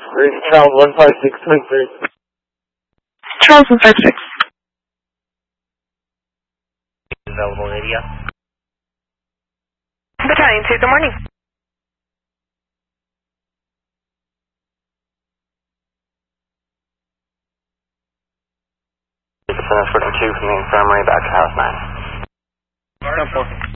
Charles 15623. Charles 156. Available radio. Battalion 2, good morning. Transporting 2 from the infirmary back to house 9. Temple.